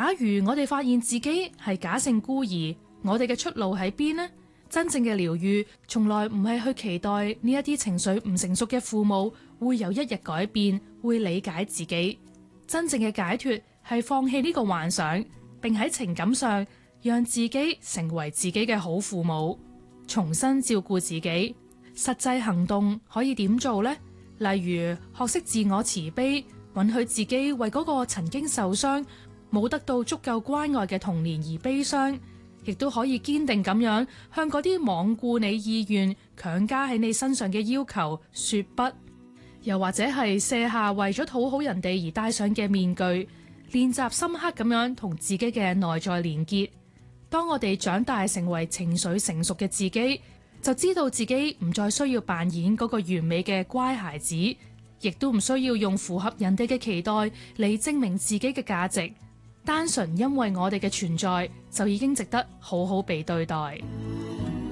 假如我哋發現自己係假性孤兒，我哋嘅出路喺邊呢？真正嘅療癒從來唔係去期待呢一啲情緒唔成熟嘅父母會有一日改變，會理解自己。真正嘅解脫係放棄呢個幻想，並喺情感上讓自己成為自己嘅好父母，重新照顧自己。實際行動可以點做呢？例如學識自我慈悲，允許自己為嗰個曾經受傷、冇得到足夠關愛嘅童年而悲傷。亦都可以堅定咁樣向嗰啲罔顧你意願、強加喺你身上嘅要求說不，又或者係卸下為咗討好人哋而戴上嘅面具，練習深刻咁樣同自己嘅內在連結。當我哋長大成為情緒成熟嘅自己，就知道自己唔再需要扮演嗰個完美嘅乖孩子，亦都唔需要用符合人哋嘅期待嚟證明自己嘅價值。單純因為我哋嘅存在，就已經值得好好被對待。